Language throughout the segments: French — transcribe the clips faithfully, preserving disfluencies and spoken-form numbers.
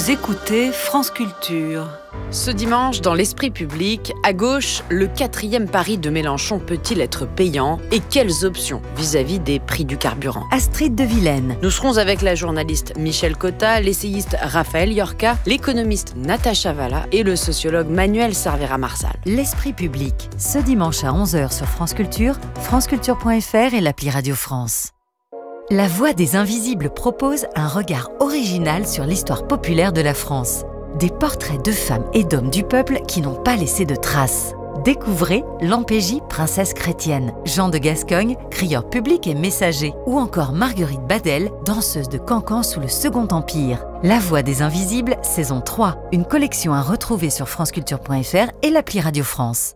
Vous écoutez France Culture. Ce dimanche, dans l'esprit public, à gauche, le quatrième pari de Mélenchon peut-il être payant? Et quelles options vis-à-vis des prix du carburant? Astrid de Vilaine. Nous serons avec la journaliste Michel Cotta, l'essayiste Raphaël Yorka, l'économiste Natacha Valla et le sociologue Manuel Cervera-Marsal. L'esprit public, ce dimanche à onze heures sur France Culture, franceculture point f r et l'appli Radio France. La Voix des Invisibles propose un regard original sur l'histoire populaire de la France. Des portraits de femmes et d'hommes du peuple qui n'ont pas laissé de traces. Découvrez Lampégie, princesse chrétienne, Jean de Gascogne, crieur public et messager, ou encore Marguerite Badel, danseuse de cancan sous le Second Empire. La Voix des Invisibles, saison trois, une collection à retrouver sur franceculture point f r et l'appli Radio France.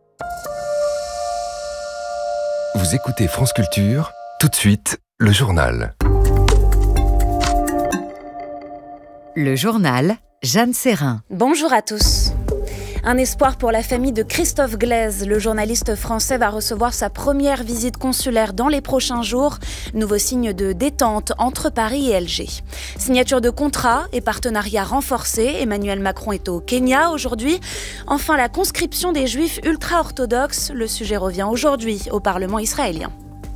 Vous écoutez France Culture, tout de suite, le journal. Le journal, Jeanne Serrin. Bonjour à tous. Un espoir pour la famille de Christophe Glaise. Le journaliste français va recevoir sa première visite consulaire dans les prochains jours. Nouveau signe de détente entre Paris et Alger. Signature de contrat et partenariat renforcés. Emmanuel Macron est au Kenya aujourd'hui. Enfin, la conscription des juifs ultra-orthodoxes. Le sujet revient aujourd'hui au Parlement israélien.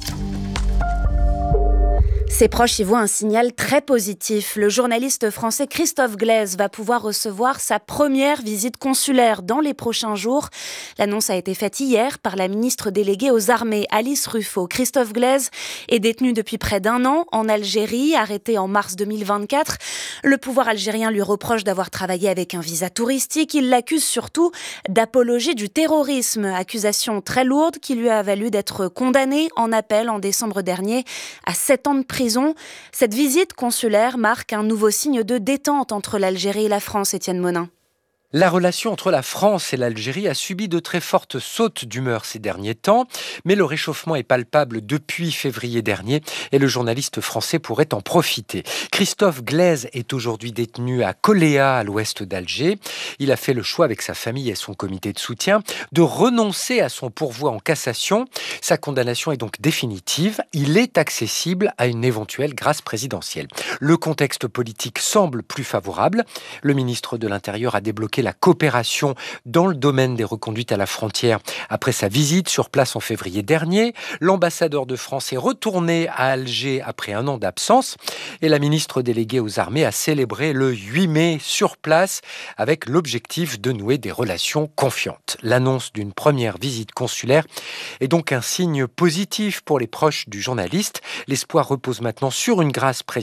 Ses proches y voient un signal très positif. Le journaliste français Christophe Glaise va pouvoir recevoir sa première visite consulaire dans les prochains jours. L'annonce a été faite hier par la ministre déléguée aux armées, Alice Ruffo. Christophe Glaise est détenu depuis près d'un an en Algérie, arrêté en mars deux mille vingt-quatre. Le pouvoir algérien lui reproche d'avoir travaillé avec un visa touristique. Il l'accuse surtout d'apologie du terrorisme. Accusation très lourde qui lui a valu d'être condamné en appel en décembre dernier à sept ans de prison. Cette visite consulaire marque un nouveau signe de détente entre l'Algérie et la France, Étienne Monin. La relation entre la France et l'Algérie a subi de très fortes sautes d'humeur ces derniers temps, mais le réchauffement est palpable depuis février dernier et le journaliste français pourrait en profiter. Christophe Glaise est aujourd'hui détenu à Koléa, à l'ouest d'Alger. Il a fait le choix avec sa famille et son comité de soutien de renoncer à son pourvoi en cassation. Sa condamnation est donc définitive. Il est accessible à une éventuelle grâce présidentielle. Le contexte politique semble plus favorable. Le ministre de l'Intérieur a débloqué la coopération dans le domaine des reconduites à la frontière après sa visite sur place en février dernier. L'ambassadeur de France est retourné à Alger après un an d'absence et la ministre déléguée aux armées a célébré le huit mai sur place avec l'objectif de nouer des relations confiantes. L'annonce d'une première visite consulaire est donc un signe positif pour les proches du journaliste. L'espoir repose maintenant sur une grâce présidentielle